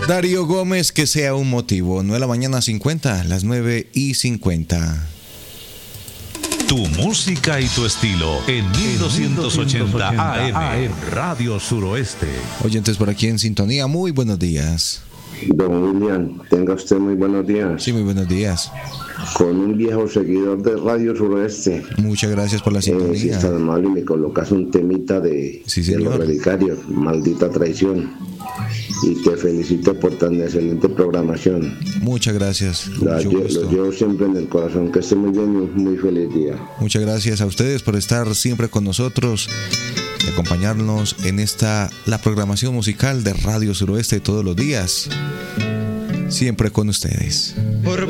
Darío Gómez, que sea un motivo. 9:50, las 9:50. Tu música y tu estilo en 1280 AM Radio Suroeste. Oyentes por aquí en sintonía, muy buenos días. Don William, tenga usted muy buenos días. Sí, muy buenos días. Con un viejo seguidor de Radio Suroeste. Muchas gracias por la sintonía. Si estás amable y me colocas un temita de los relicarios, Maldita Traición. Y te felicito por tan excelente programación. Muchas gracias. Lo llevo siempre en el corazón. Que esté muy bien y muy feliz día. Muchas gracias a ustedes por estar siempre con nosotros y acompañarnos en la programación musical de Radio Suroeste todos los días. Siempre con ustedes.